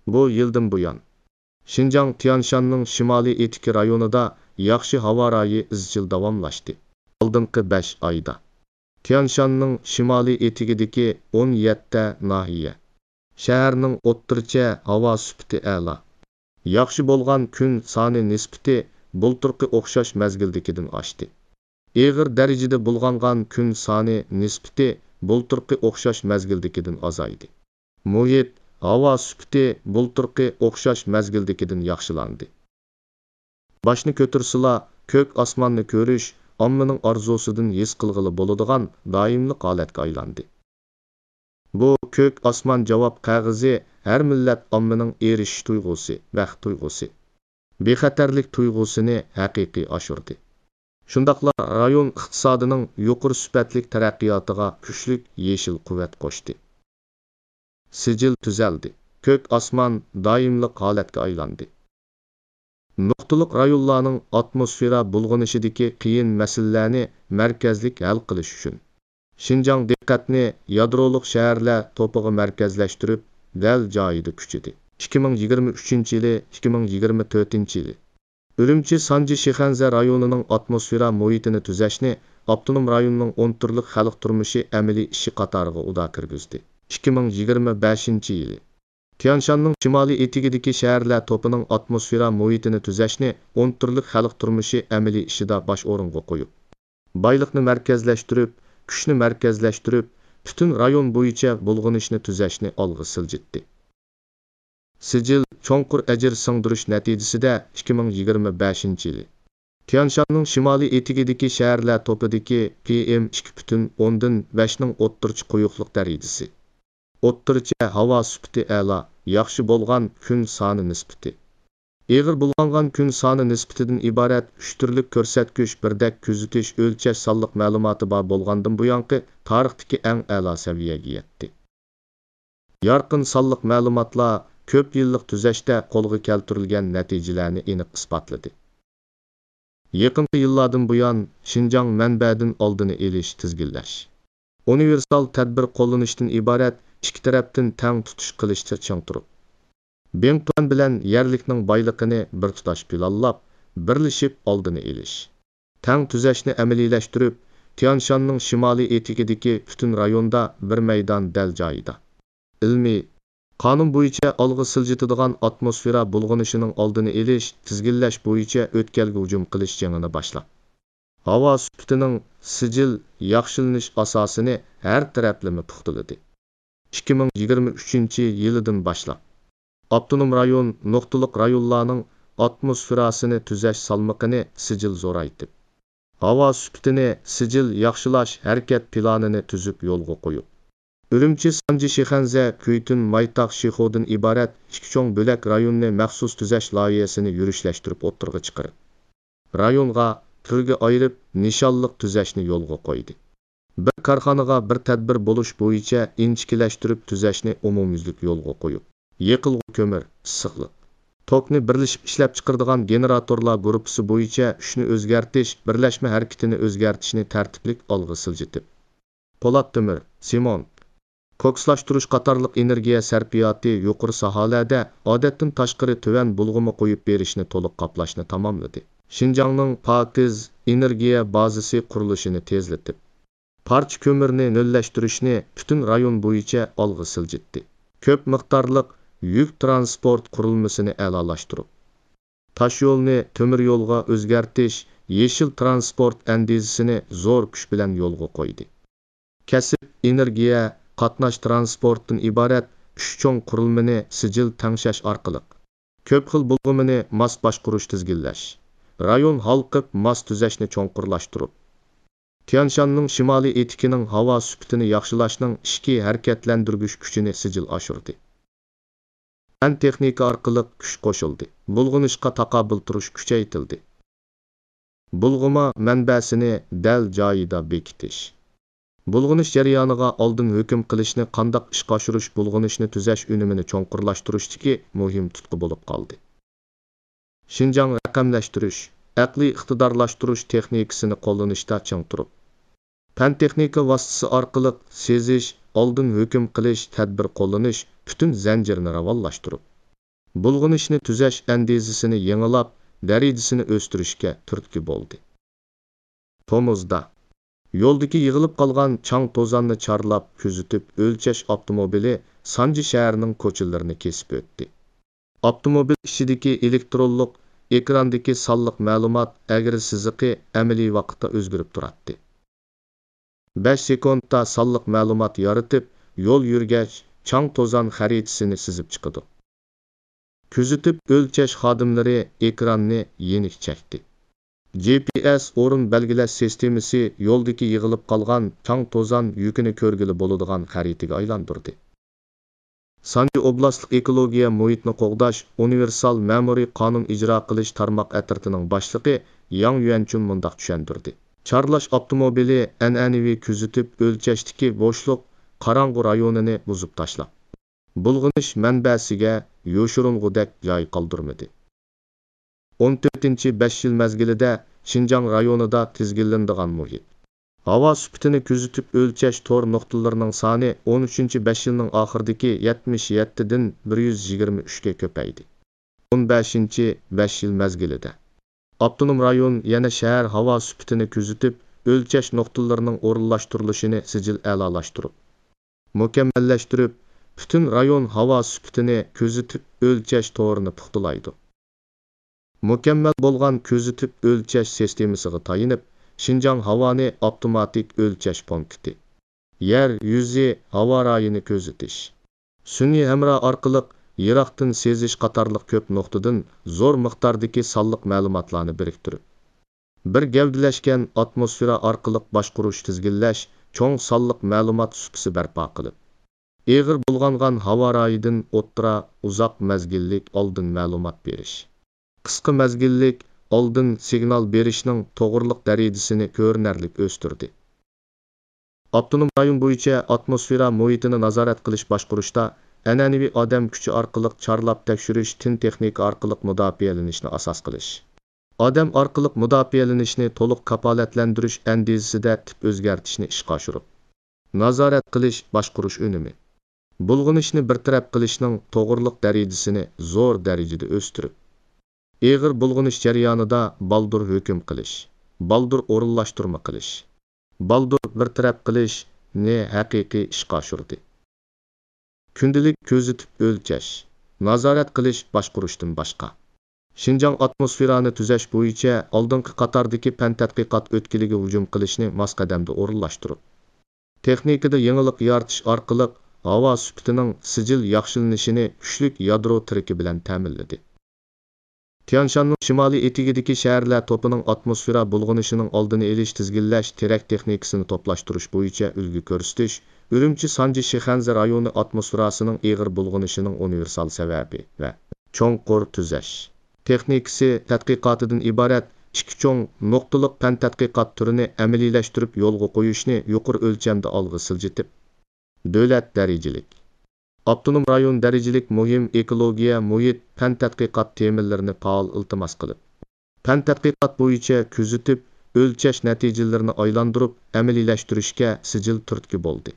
Bu yildan buyon Şinjan Tianshanning shimoliy etiki rayonida yaxshi havo rayi izchil davomlashdi. Oldingi 5 oyda Tianshanning shimoliy etigidagi 17 nahiya shaharning o'ttircha havo sifati a'lo. Yaxshi bo'lgan kun soni nisbati bulturqi o'xshash mazgildagidan oshdi. Eg'ir darajada bulg'angan kun soni nisbati bulturqi o'xshash mazgildagidan azaydi. Muhit havo sifati bulturqi o'xshash mazgildagidan yaxshilandi. Boshni ko'tarsila ko'k osmonni ko'rish ommaning orzusidan his qilg'ili bo'ladigan doimli holatga aylandi. Bu ko'k osmon javob qog'ozi har millat ommaning erishish tuyg'usi, baxt tuyg'usi, bexatarlik tuyg'usini haqiqiy oshirdi. Shundaqla rayon iqtisodining yuqori sifatli taraqqiyotiga kuchlik yeshil quvvat qo'shdi. Sijil tuzaldi. Ko'k osmon doimli holatga aylandi. Nuqtaliq rayonlarning atmosfera bulg'anishidagi qiyin masalalarni markazlik hal qilish uchun Şinjan diqqatni yadroliq shaharlar to'pig'i markazlashtirib, dal joyida kuchidi. 2023-yili, 2024-yili Ürümçi Sanji Shixanze rayonining atmosfera muhitini tuzashni avtonom rayonning 10 turli xalq turmushi amaliy ishi qatoriga uda kirgizdi. 2025-yili Tianshanning shimoliy etigidagi shaharlar to'pining atmosfera muhitini tuzashni 10 turli xalq turmushi amaliy ishida bosh o'ringa qo'yib, boyliqni markazlashtirib, kuchni markazlashtirib, butun rayon bo'yicha bulg'anishni tuzashni olg'a siljitdi. Sijil cho'nqur ajr singdirish natijasida 2025-yili Tianshanning shimoliy etigidagi shaharlar to'pidagi PM2.5 ning o'ttirchi quyuqlik darajasi, o'ttircha havo sifati a'lo, yaxshi bo'lgan kun soni nisbati, eg'ir bulg'angan kun soni nisbatidan iborat 3 turli ko'rsatkich birdak kuzatish o'lchash sonliq ma'lumoti bor bo'lgandan buyongi tarixdagi eng a'lo saviyaga yetdi. Yorqin sonliq ma'lumotlar ko'p yillik tuzashda qo'lga keltirilgan natijalarni aniq isbotladi. Yaqinqi yillardan buyon Şinjan manbadan oldini olish, tizginlash, universal tadbir qo'llanishdan iborat ikki tarafdan teng tutish qilishda ching turib, Bengtuan bilan yerlikning boyligini bir tutash planlab, birlashib oldini olish, teng tuzashni amaliylashtirib, Tianshanning shimoliy etigidagi butun rayonda bir maydon dal joyida ilmiy qonun bo'yicha olg'a siljitadigan atmosfera bulg'anishining oldini olish, tizginlash bo'yicha o'tkalga hujum qilish jangini boshlab, havo sifatining sijil yaxshilanish asosini har taraflama puxtaladi. 2023-yildan boshlab avtonom rayon nuqtaliq rayonlarning atmosferasini tuzash salmoqini sijil zo'raytib, havo sifatini sijil yaxshilash harakat planini tuzib yo'lga qo'yib, Ürümçi Sanji Shixanze Kuytun Maytaq Shixodan iborat ikki cho'ng bo'lak rayonni maxsus tuzash loyihasini yurishlashtirib o'ttirg'i chiqarib, rayonga turga ayirib nishonliq tuzashni yo'lga qo'ydi. Bir korxonaga bir tadbir bo'lish bo'yicha inchikilashtirib tuzashni umumyuzlik yo'lga qo'yib, yiqilg'i ko'mir, issiqlik, tokni birlashib ishlab chiqaradigan generatorlar guruhi bo'yicha ishni o'zgartirish, birlashma harakatini o'zgartirishni tartiblik olg'a siljitib, po'lat temir, simon, kokslashtirish qatorliq energiya sarfiyoti yuqori sohalarda odatdan tashqari tuvan bulg'ama qo'yib berishni to'liq qoplashni tamomladi. Şinjanning pokiz energiya bazasi qurilishini tezlatib, parcha ko'mirni nolashtirishni butun rayon bo'yicha olg'a siljitdi. Ko'p miqdorliq yuk transport qurilmasini a'lolashtirib, tosh yo'lni temir yo'lga o'zgartirish, yeshil transport andizisini zo'r kuch bilan yo'lga qo'ydi. Kasib energiya qatnash transportdan iborat 3 cho'ng qurilmani sijil tangshash orqali ko'p xil bulg'amini mos boshqarish, tizginlash, rayon halqib mos tuzashni cho'nqurlashtirib, Tianshanning shimoliy etikining havo sifatini yaxshilashning ishki harakatlantirgich kuchini sijil oshirdi. Fan texnika orqali kuch qo'shildi, bulg'anishga taqobil turish kuchaytirildi. Bulg'ama manbasini dal joyida bekitish, bulg'anish jarayoniga oldin hukm qilishni, qandoq ishga oshirish, bulg'anishni tuzash unumini cho'nqurlashtirishdagi muhim tutqi bo'lib qoldi. Şinjan raqamlashtirish, aqliy iqtidorlashtirish texnikasini qo'llanishda ching turib, fan texnika vositasi orqali sezish, oldin hukm qilish, tadbir qo'llanish, butun zanjirni ravonlashtirib, Bulg'unishni tuzash andizisini yengilab, darajasini o'stirishga turtki bo'ldi. Tomuzda yo'ldagi yig'ilib qolgan chang to'zanni charlab kuzatib o'lchash avtomobili Sanji shahrining ko'chalarini kesib o'tdi. Avtomobil ichidagi elektronlik ekrandagi sonliq ma'lumot agri siziqi amaliy vaqtda o'zgarib turadi. 5 sekundda sonliq ma'lumot yoritib, yo'l yurgach, chang to'zon xaritasini sizib chiqadi. Kuzatib o'lchash xodimlari ekranni yenik chekdi. GPS o'rin belgilash sistemasi yo'ldagi yig'ilib qolgan chang to'zon yukini ko'rgili bo'ladigan xaritaga aylantirdi. Sanji oblastlik ekologiya muhitni qo'g'dash universal ma'muriy qonun ijro qilish tarmoq atritining boshlig'i Yang Yuanchun mundaq tushuntirdi. Charlash avtomobili an'anaviy kuzatib o'lchashdagi bo'shliq qorong'u rayonini buzib tashlab, bulg'unish manbasiga yo'shirung'udek joy qoldirmadi. 14-5 yil mezgilida Xinjiang rayonida tizginlanadigan muhit. Havo sifatini kuzatib o'lchash tor nuqtalarining soni 13-5 yilning oxiridagi 77 dan 123 ga ko'paydi. 15-5 yil mezgilida Avtonom rayon yana shahar havo sifatini kuzatib o'lchash nuqtalarining o'rinlashtirilishini sijil a'lolashtirib, mukammallashtirib, butun rayon havo sifatini kuzatib o'lchash to'g'rini puxtalaydi. Mukammal bo'lgan kuzatib o'lchash sistemasiga tayinib, Xinjiang havoni avtomatik o'lchash punkti, yer yuzi havo rayini kuzatish, sun'iy hamra orqali yiroqdan sezish qatorliq ko'p nuqtadan zo'r miqdordagi sonliq ma'lumotlarni biriktirib, bir gavdalashgan atmosfera orqali boshqarish tizginlash, cho'ng sonliq ma'lumot supisi barpo qilib, eg'ir bulg'angan havo rayidan o'ttira uzoq mezgillik oldin ma'lumot berish, qisqa mezgillik oldin signal berishning to'g'riliq darajasini ko'rinarli o'stirdi. Avtonom rayon bo'yicha atmosfera muhitini nazorat qilish boshqarishda an'anaviy odam kuchi orqali charlab tekshirish tin texnika orqali mudofaalanishni asos qilish. Odam orqali mudofaalanishni to'liq kafolatlantirish andizasida tip o'zgartishni ishga oshirib, nazorat qilish boshqarish unumi, bulg'unishni bartaraf qilishning to'g'riliq darajasini zo'r darajada o'stirib, eg'ir bulg'unish jarayonida baldur hukm qilish, baldur o'rinlashtirma qilish, baldur bartaraf qilishni haqiqiy ishga oshirdi. Kundalik kuzatib o'lchash, nazorat qilish boshqarishdan boshqa. Xinjiang atmosferani tuzash bo'yicha oldingi qatordagi fan tadqiqot o'tkiliga hujum qilishni masqadamda o'rinlashtirib, texnikada yangilik yaratish orqali havo sifatining sijil yaxshilanishini kuchli yadro triki bilan ta'minladi. Tianshanning shimoliy etigidagi shaharlar to'pining atmosfera bulg'unishining oldini olish tizginlash terak texnikasini to'plashtirish bo'yicha ulgu ko'rsatish, Urumchi Sanji Shixanzi rayoni atmosferasining eg'ir bulg'unishining universal sababi va cho'nqur tuzash texnikasi tadqiqotidan iborat ikki cho'ng nuqtaliq fan tadqiqot turini amaliylashtirib yo'lga qo'yishni yuqori o'lchamda olg'a siljitib, davlat darajalik, avtonom rayon darajalik muhim ekologiya, muhit, fan tadqiqot temallarini faol iltimos qilib, fan tadqiqot bo'yicha kuzatib o'lchash natijalarini aylantirib amaliylashtirishga sijil turtki bo'ldi.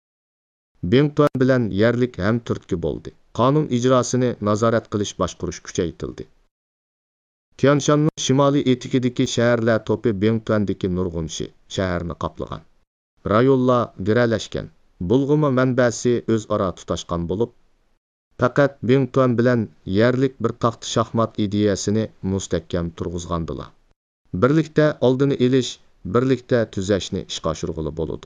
Bingtuan bilan yerlik ham turtki bo'ldi. Qonun ijrosini nazorat qilish boshqarish kuchaytirildi. Tianshanning shimoliy etigidagi shaharlar to'pi Bingtuandagi nurg'unchi shaharni qoplagan. Rayonlar giralashgan, bulg'uma manbasi o'zaro tutashgan bo'lib, faqat Bingtuan bilan yerlik bir taxt shaxmat ideyasini mustahkam turg'izgandilar. Birlikda oldini olish, birlikda tuzashni ishga oshirg'ili bo'ladi.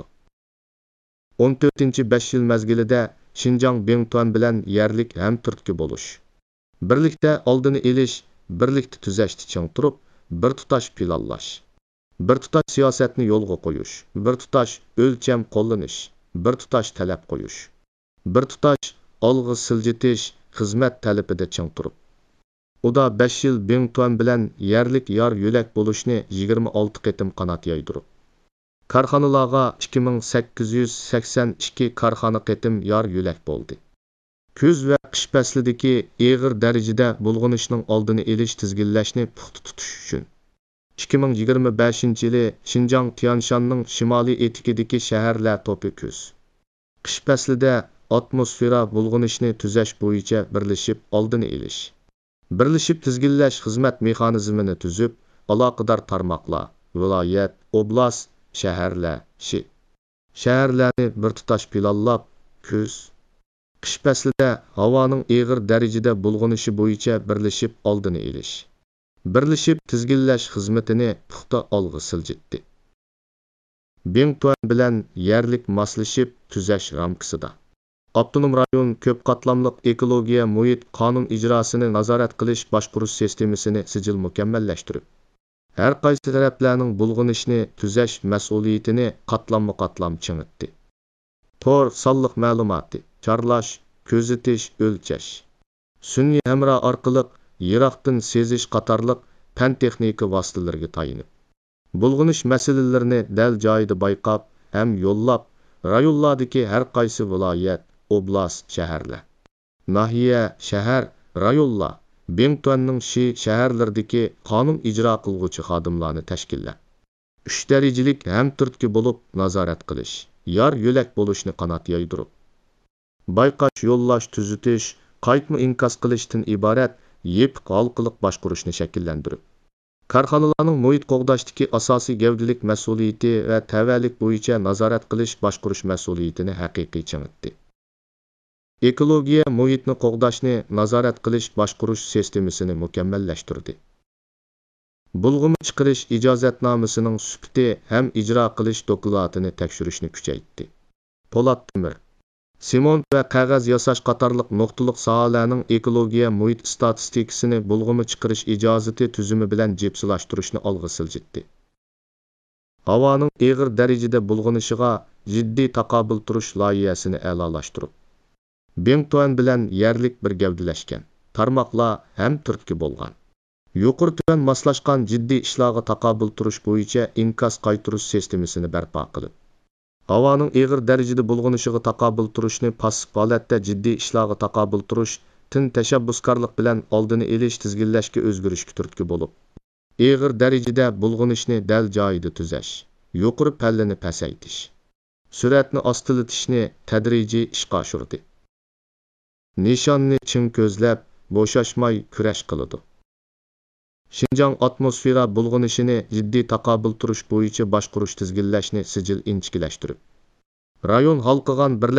14-5 yil mezgilida Xinjiang Bingtuan bilan yerlik ham turtki bo'lish, birlikda oldini olish, birlikda tuzashni ching turib, bir tutash planlash, bir tutash siyosatni yo'lga qo'yish, bir tutash o'lcham qo'llanish, bir tutash talab qo'yish, bir tutash olg'a siljitish xizmat talabida ching turib. Uda 5 yil Bingtuan bilan yerlik yor yo'lak bo'lishni 26 qitim qanot yaydirib, korxonalarga 2882 korxona qitim yor yo'lak bo'ldi. Kuz va qish faslidagi eg'ir darajada bulg'unishning oldini olish tizginlashni puxta tutish uchun 2025-yili Xinjiang Tianshanning shimoliy etigidagi shaharlar to'pi kuz, qish faslida atmosfera bulg'unishini tuzash bo'yicha birlashib oldini olish. Birlashib tizginlash xizmat mexanizmini tuzib, aloqador tarmoqlar, viloyat, oblast, shaharlarni bir tutash planlab, kuz, qish faslida havoning og'ir darajada bulg'unishi bo'yicha birlashib oldini olish. Birlashib tizginlash xizmatini puxta olg'a siljitdi. Bingtuan bilan yerlik moslashib tuzash ramkasida. Avtonom rayon ko'p qatlamliq ekologiya muhit qonun ijrosini nazorat qilish boshqarish sistemasini sijil mukammallashtirib, har qaysi taraflarning bulg'unishni tuzash mas'uliyatini qatlam chingitdi. Tor sonliq ma'lumotni chorlash, ko'zitish, o'lchash, sun'iy hamro orqali yiroqdan sezish qatorliq fan texnika vositalariga tayinib, bulg'unish masalalarini dal joyida bayqab ham yo'llab, rayonlardagi har qaysi viloyat, oblast, shaharlar, nahiya, shahar, rayonlar, Bingtuanning shaharlaridagi qonun ijro qilguvchi xodimlarni tashkillab, 3 darajalik ham turtki bo'lib nazorat qilish, yor yo'lak bo'lishni qanot yoydirib, bayqash, yo'llash, tuzitish, qaytma inkos qilishdan iborat yepiq halqiliq boshqarishni shakllantirib, korxonalarning muhit qo'g'dashdagi asosiy gavdalik mas'uliyati va tavallik bo'yicha nazorat qilish boshqarish mas'uliyatini haqiqiy chingitdi. Ekologiya muhitni qo'g'dashni nazorat qilish boshqarish sistemasini mukammallashtirdi. Bulg'uma chiqarish ijozatnomasining sifati ham ijro qilish dokladini tekshirishni kuchaytirdi. Po'lat temir, simon va qog'oz yasash qatorliq nuqtaliq sohalarning ekologiya muhit statistikasini bulg'uma chiqarish ijozati tuzumi bilan jepsilashtirishni olg'a siljitdi. Havoning og'ir darajada bulg'unishiga jiddiy taqobil turish loyihasini a'lolashtirib, Bingtuan bilan yerlik bir gavdalashgan, tarmoqlar ham turtki bo'lgan, yuqori tuban moslashgan jiddiy ishlarga taqobil turish bo'yicha inkos qaytirish sistemasini barpo qilib, havoning og'ir darajada bulg'unishiga taqobil turishni passiv holatda jiddiy ishlarga taqobil turish tin tashabbuskorlik bilan oldini olish tizginlashga o'zgarishga turtki bo'lib, og'ir darajada bulg'unishni dal joyida tuzash, yuqori pallani pasaytish, suratni ostilatishni tadrijiy ishga oshirdi. Nishonni chin ko'zlab, bo'shashmay kurash qiladi. Xinjiang atmosfera bulg'unishini jiddiy taqobil turish bo'yicha boshqarish tizginlashni sijil inchikilashtirib, rayon halqigan